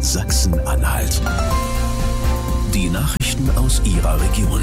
Sachsen-Anhalt. Die Nachrichten aus Ihrer Region.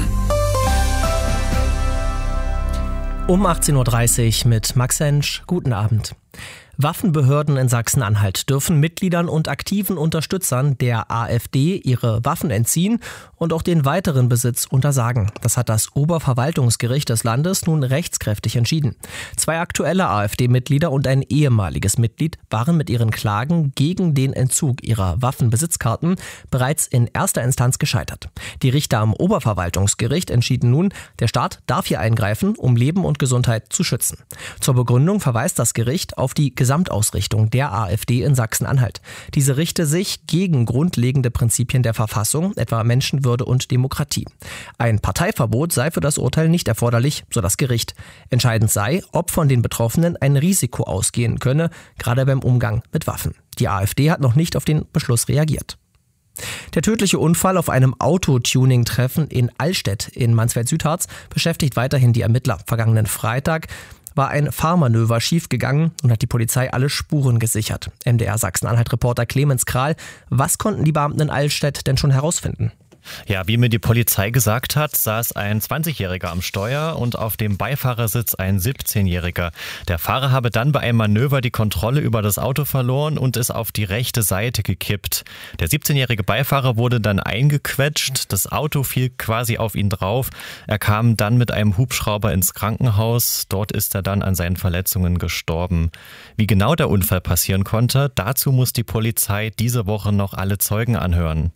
Um 18.30 Uhr mit Max Hensch. Guten Abend. Waffenbehörden in Sachsen-Anhalt dürfen Mitgliedern und aktiven Unterstützern der AfD ihre Waffen entziehen und auch den weiteren Besitz untersagen. Das hat das Oberverwaltungsgericht des Landes nun rechtskräftig entschieden. 2 aktuelle AfD-Mitglieder und ein ehemaliges Mitglied waren mit ihren Klagen gegen den Entzug ihrer Waffenbesitzkarten bereits in erster Instanz gescheitert. Die Richter am Oberverwaltungsgericht entschieden nun, der Staat darf hier eingreifen, um Leben und Gesundheit zu schützen. Zur Begründung verweist das Gericht auf die Gesamtausrichtung der AfD in Sachsen-Anhalt. Diese richte sich gegen grundlegende Prinzipien der Verfassung, etwa Menschenwürde und Demokratie. Ein Parteiverbot sei für das Urteil nicht erforderlich, so das Gericht. Entscheidend sei, ob von den Betroffenen ein Risiko ausgehen könne, gerade beim Umgang mit Waffen. Die AfD hat noch nicht auf den Beschluss reagiert. Der tödliche Unfall auf einem Autotuning-Treffen in Allstedt in Mansfeld-Südharz beschäftigt weiterhin die Ermittler. Vergangenen Freitag war ein Fahrmanöver schiefgegangen und hat die Polizei alle Spuren gesichert. MDR Sachsen-Anhalt-Reporter Clemens Kral, was konnten die Beamten in Allstedt denn schon herausfinden? Ja, wie mir die Polizei gesagt hat, saß ein 20-Jähriger am Steuer und auf dem Beifahrersitz ein 17-Jähriger. Der Fahrer habe dann bei einem Manöver die Kontrolle über das Auto verloren und ist auf die rechte Seite gekippt. Der 17-jährige Beifahrer wurde dann eingequetscht, das Auto fiel quasi auf ihn drauf. Er kam dann mit einem Hubschrauber ins Krankenhaus, dort ist er dann an seinen Verletzungen gestorben. Wie genau der Unfall passieren konnte, dazu muss die Polizei diese Woche noch alle Zeugen anhören.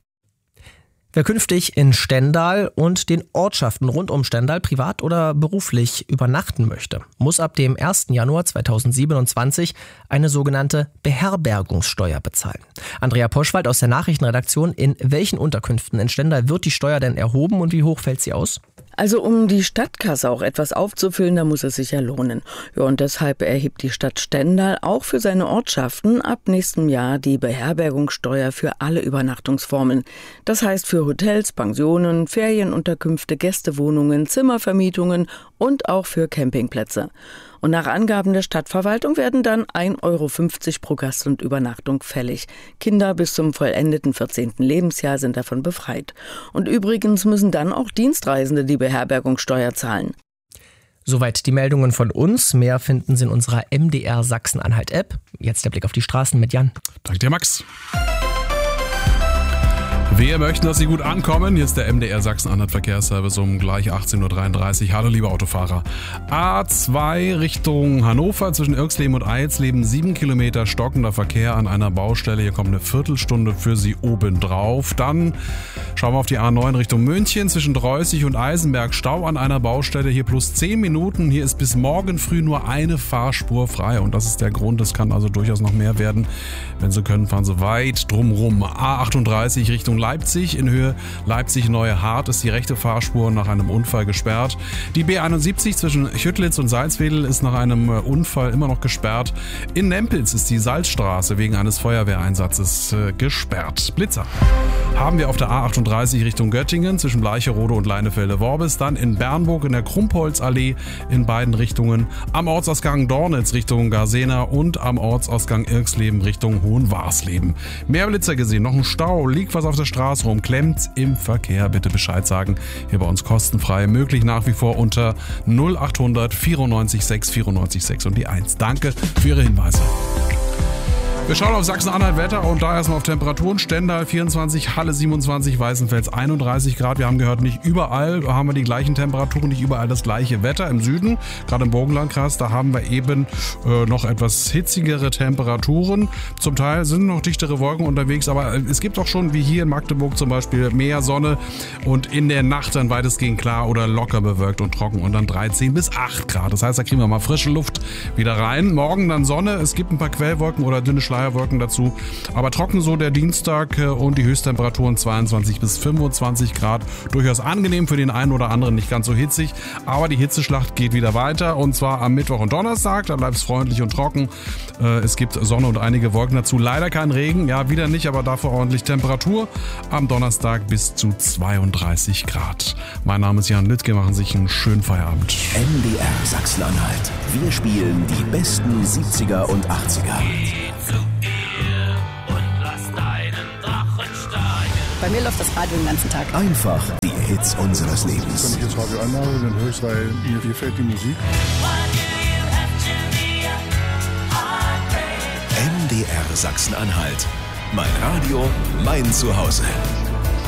Wer künftig in Stendal und den Ortschaften rund um Stendal privat oder beruflich übernachten möchte, muss ab dem 1. Januar 2027 eine sogenannte Beherbergungssteuer bezahlen. Andrea Poschwald aus der Nachrichtenredaktion: In welchen Unterkünften in Stendal wird die Steuer denn erhoben und wie hoch fällt sie aus? Also um die Stadtkasse auch etwas aufzufüllen, da muss es sich ja lohnen. Ja, und deshalb erhebt die Stadt Stendal auch für seine Ortschaften ab nächstem Jahr die Beherbergungssteuer für alle Übernachtungsformen. Das heißt für Hotels, Pensionen, Ferienunterkünfte, Gästewohnungen, Zimmervermietungen und auch für Campingplätze. Und nach Angaben der Stadtverwaltung werden dann 1,50 € pro Gast und Übernachtung fällig. Kinder bis zum vollendeten 14. Lebensjahr sind davon befreit. Und übrigens müssen dann auch Dienstreisende die Beherbergungssteuer zahlen. Soweit die Meldungen von uns. Mehr finden Sie in unserer MDR Sachsen-Anhalt-App. Jetzt der Blick auf die Straßen mit Jan. Danke dir, Max. Wir möchten, dass Sie gut ankommen. Hier ist der MDR Sachsen-Anhalt Verkehrsservice um gleich 18.33 Uhr. Hallo liebe Autofahrer. A2 Richtung Hannover zwischen Irxleben und Eilsleben 7 Kilometer stockender Verkehr an einer Baustelle. Hier kommt eine Viertelstunde für Sie obendrauf. Dann schauen wir auf die A9 Richtung München zwischen Dreußig und Eisenberg. Stau an einer Baustelle. Hier plus 10 Minuten. Hier ist bis morgen früh nur eine Fahrspur frei. Und das ist der Grund. Es kann also durchaus noch mehr werden. Wenn Sie können, fahren Sie weit drumrum. A38 Richtung Leipzig. In Höhe Leipzig-Neue-Hart ist die rechte Fahrspur nach einem Unfall gesperrt. Die B71 zwischen Chüttlitz und Salzwedel ist nach einem Unfall immer noch gesperrt. In Nempels ist die Salzstraße wegen eines Feuerwehreinsatzes gesperrt. Blitzer haben wir auf der A38 Richtung Göttingen zwischen Bleicherode und Leinefelde-Worbis. Dann in Bernburg in der Krumpholzallee in beiden Richtungen. Am Ortsausgang Dornitz Richtung Garsena und am Ortsausgang Irxleben Richtung Hohenwarsleben. Mehr Blitzer gesehen, noch ein Stau, liegt was auf der Straße rum, klemmt im Verkehr. Bitte Bescheid sagen. Hier bei uns kostenfrei, möglich nach wie vor unter 0800 94 6 94 6 und die 1. Danke für Ihre Hinweise. Wir schauen auf Sachsen-Anhalt Wetter und da erstmal auf Temperaturen. Stendal 24, Halle 27, Weißenfels 31 Grad. Wir haben gehört, nicht überall haben wir die gleichen Temperaturen, nicht überall das gleiche Wetter. Im Süden, gerade im Burgenlandkreis, da haben wir eben noch etwas hitzigere Temperaturen. Zum Teil sind noch dichtere Wolken unterwegs, aber es gibt auch schon, wie hier in Magdeburg zum Beispiel, mehr Sonne und in der Nacht dann weitestgehend klar oder locker bewölkt und trocken und dann 13 bis 8 Grad. Das heißt, da kriegen wir mal frische Luft wieder rein. Morgen dann Sonne, es gibt ein paar Quellwolken oder dünne Schleierwolken dazu, aber trocken so der Dienstag und die Höchsttemperaturen 22 bis 25 Grad. Durchaus angenehm für den einen oder anderen, nicht ganz so hitzig, aber die Hitzeschlacht geht wieder weiter und zwar am Mittwoch und Donnerstag, da bleibt es freundlich und trocken. Es gibt Sonne und einige Wolken dazu, leider kein Regen, ja wieder nicht, aber dafür ordentlich Temperatur. Am Donnerstag bis zu 32 Grad. Mein Name ist Jan Lüttke, machen sich einen schönen Feierabend. MDR Sachsen-Anhalt. Wir spielen die besten 70er und 80er. Geh zu ihr und lass deinen Drachen Bei mir läuft das Radio den ganzen Tag. Einfach die Hits unseres Lebens. Wenn ich jetzt Radio anmache, dann höre ich es, weil mir gefällt die Musik. MDR Sachsen-Anhalt. Mein Radio, mein Zuhause.